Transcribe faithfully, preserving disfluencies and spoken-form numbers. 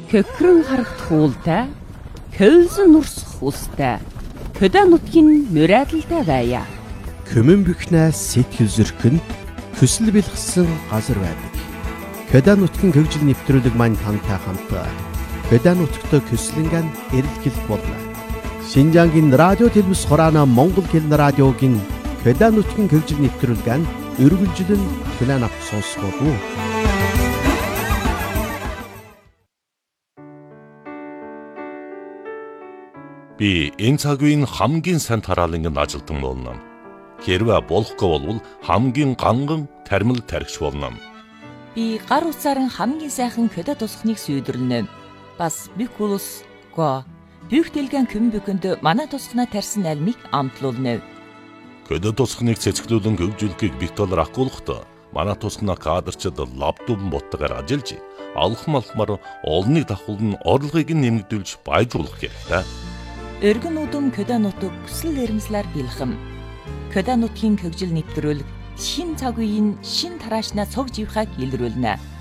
Хөкрөн харагдах уултай, хөлзөн нурсах устай, хөдөө нутгийн мөрөөдөлтэй байя. Көмөн бөхнээс сэтгэл зөрхөн, хүсэл бэлгсэн газар байдаг. Хөдөө нутгийн хөгжил нэвтрүүлэг маань тантай хамт хөдөө нутагт көслөнгөн эрэлхийлэх болно. Шинжаангийн радио телевиз хураана Монгол хэлний радиогийн хөдөө нутгийн хөгжил нэвтрүүлгэн өргөлжлөн план авах сонсгоо. Би энэ цаг үеийн хамгийн сайн тараалангийн ажилтан болно. Хэрвээ болохгүй бол хамгийн ганган тармил тархич болно. Би гар утсаар хамгийн сайхан хөдөө тусахныг сүйдэрлэнэ. Бас би хулс го бүх дэлгэн көм бүхэнд манай тусахнаа тарьсан альмыг амтлуулна. Хөдөө тусахныг цэцгэлүүлэн хөгжүүлэхийг битүүл ахгуулахдаа манай тусахнаа кадрчид лаптоп боттойгоор ажиллаж алхам алхмаар олныг давхуулн орлогыг нэмэгдүүлж баяжуулах хэрэгтэй. Өргөн үдэм хөдөө нутаг хүсэл эрмэлзлэр бэлхэм. Хөдөө нутгийн хөгжил нэвтрүүлэг шин цаг үеийн шин тараашнаа цог живхаг илрүүлнэ.